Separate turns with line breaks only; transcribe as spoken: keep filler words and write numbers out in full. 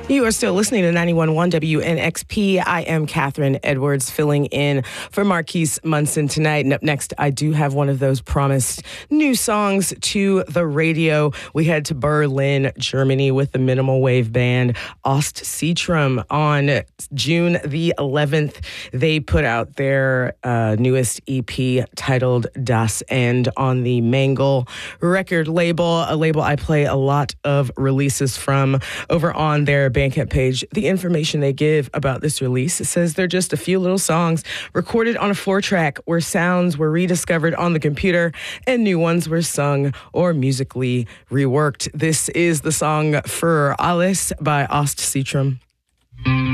You are still listening to ninety-one point one W N X P. I am Catherine Edwards filling in for Marquise Munson tonight. And up next, I do have one of those promised new songs to the radio. We head to Berlin, Germany with the minimal wave band Ostsiehtrum. On June the eleventh, they put out their uh, newest E P titled Das End on the Mangle record label, a label I play a lot of releases from. Over on their Bandcamp page, the information they give about this release, it says they're just a few little songs recorded on a four track where sounds were rediscovered on the computer and new ones were sung or musically reworked. This is the song Für Alles by Ostsiehtrum.